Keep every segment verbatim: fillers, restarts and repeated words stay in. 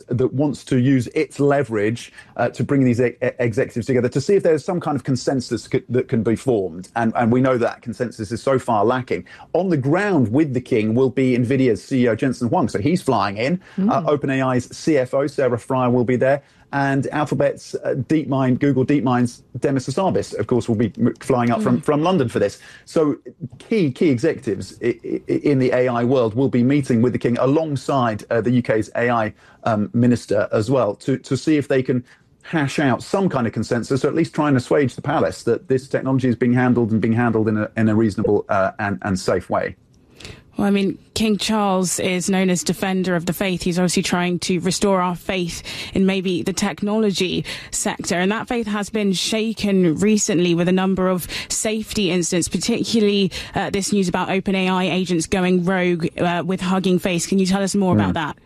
that wants to use its leverage uh, to bring these e- executives together to see if there's some kind of consensus c- that can be formed. And, and we know that consensus is so far lacking. On the ground with the king will be NVIDIA's C E O, Jensen Huang. So he's flying in. Mm. Uh, OpenAI's C F O, Sarah Fryer, will be there. And Alphabet's uh, DeepMind, Google DeepMind's Demis Hassabis, of course, will be flying up mm. from, from London for this. So key key executives I- I- in the A I world will be meeting with the king alongside uh, the U K's A I um, minister as well to, to see if they can hash out some kind of consensus, or at least try and assuage the palace that this technology is being handled and being handled in a, in a reasonable uh, and, and safe way. Well, I mean, King Charles is known as defender of the faith. He's obviously trying to restore our faith in maybe the technology sector. And that faith has been shaken recently with a number of safety incidents, particularly uh, this news about OpenAI agents going rogue uh, with Hugging Face. Can you tell us more mm. about that?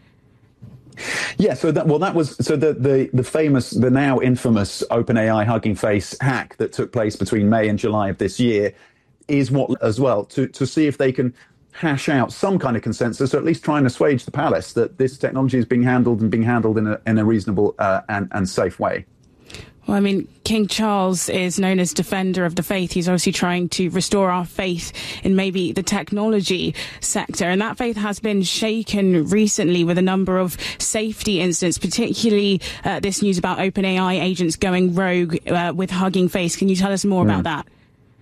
Yeah, so that well, that was so the the the famous, the now infamous OpenAI Hugging Face hack that took place between May and July of this year is what as well to to see if they can hash out some kind of consensus, or at least try and assuage the palace that this technology is being handled and being handled in a in a reasonable uh, and and safe way. Well, I mean, King Charles is known as defender of the faith. He's obviously trying to restore our faith in maybe the technology sector. And that faith has been shaken recently with a number of safety incidents, particularly uh, this news about OpenAI agents going rogue uh, with Hugging Face. Can you tell us more mm. about that?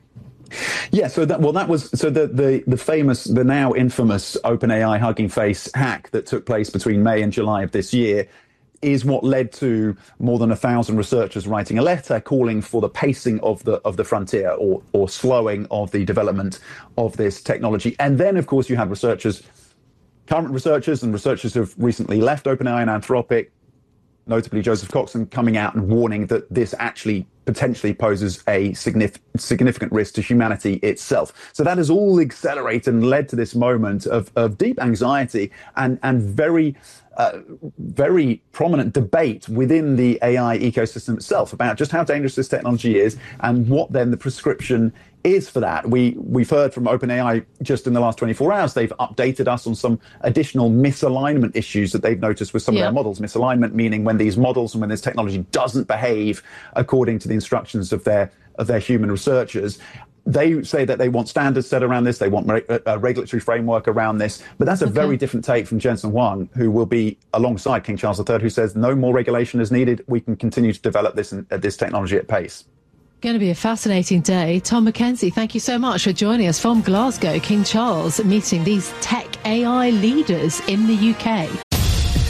Yeah, so that well, that was so the the the famous, the now infamous OpenAI Hugging Face hack that took place between May and July of this year is what led to more than a thousand researchers writing a letter calling for the pacing of the of the frontier, or or slowing of the development of this technology. And then, of course, you had researchers, current researchers, and researchers who have recently left OpenAI and Anthropic, notably Joseph Coxon, coming out and warning that this actually potentially poses a significant significant risk to humanity itself. So that has all accelerated and led to this moment of, of deep anxiety and, and very, uh, very prominent debate within the A I ecosystem itself about just how dangerous this technology is and what then the prescription is for that. We, we've heard from OpenAI just in the last twenty-four hours, they've updated us on some additional misalignment issues that they've noticed with some yeah. of their models. Misalignment meaning when these models and when this technology doesn't behave according to the instructions of their of their human researchers. They say that they want standards set around this. They want a regulatory framework around this. But that's a okay. very different take from Jensen Huang, who will be alongside King Charles the Third, who says no more regulation is needed. We can continue to develop this uh, this technology at pace. Going to be a fascinating day. Tom McKenzie, thank you so much for joining us from Glasgow. King Charles meeting these tech A I leaders in the U K.